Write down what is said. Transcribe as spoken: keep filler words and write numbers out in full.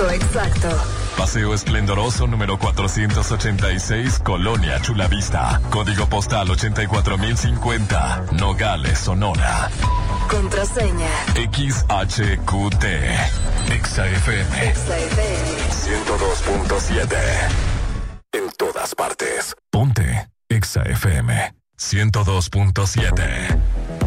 Punto exacto. Paseo Esplendoroso número cuatrocientos ochenta y seis, Colonia Chulavista. Código postal ochenta y cuatro mil cincuenta, Nogales, Sonora. Contraseña X H Q T. Exa F M. Exa F M. ciento dos punto siete. En todas partes. Ponte Exa F M. ciento dos punto siete.